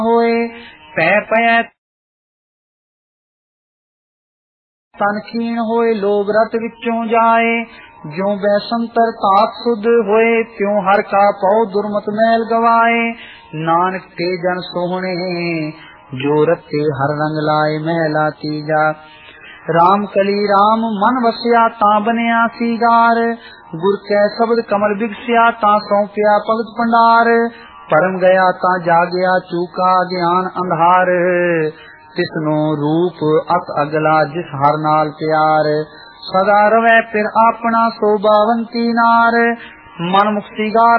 होए पै पै तन खीण होए लोभ रत विचों जाए ज्यों बैसंतर तात सुध होए त्यों हर का पौ दुर्मत मैल गवाए नानक ते जन सोहणे जो रते हर रंग लाए महला तीजा राम कली राम मन वसिया ता बनिया सीगार गुर कै शब्द कमल बिगसिया ता सौंपिया भगत भंडार परम गया ता जागया चूका ज्ञान अंधार तिसनो रूप अत अगला जिस हर नाल प्यार सदा रवै फिर अपना सोभावंती नार मन मुक्तिगार